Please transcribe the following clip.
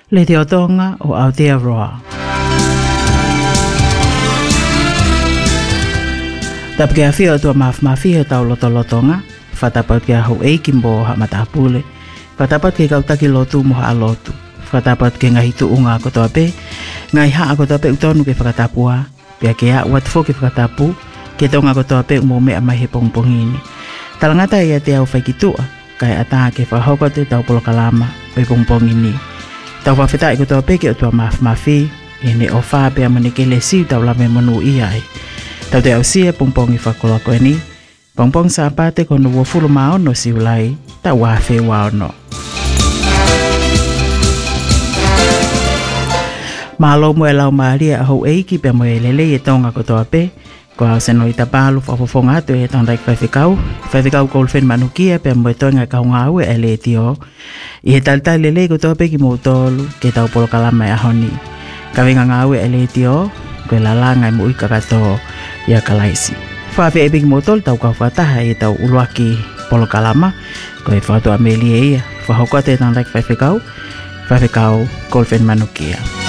Le te otonga o Aotearoa. Tapu ke awhia o tua mawhia tau lotolotonga, whatapat ke ahu eikimbo ha matapule, whatapat ke kautaki lotu moha a lotu, whatapat ke ngahi tuunga ko toa pe, ngai haa ko toa pe utonu ke whakatapua, pia ke a watfo ke whakatapu, ke tonga ko toa pe umo mea mai he pongpongini. Talangata ia te au whaikitua, kai ata ke whahoko te tau polokalama, oi pongpongini. Tau whawhita i ko toa pe ke o tua mawhi, e ne o wha pia manekele siu tau lame manu iai. Tau te au sia pongpongi whakola koe ni, pongpong sa apate kono ua fulu maono si ulai, ta wafe waono. Malo mo e lau maaria a hou eiki pe mo e lele e tonga ko toa pe, ko au seno i tapalu whafofonga atu e tangrai whaiwhikau kolfen manukia pe mo e toinga kaunga au e le tio, i he talitai lele ko toa pe ki mo tolu ke tau polokalama e ahoni. Kawenga ngau e le tio, koe lalanga i mo ika kato ia kalaisi. Whawhi e piki motol tau kau whataha e tau uluaki polokalama, koe whatu ameli e ia, whahoko te tangrai whaiwhikau kolfen manukia.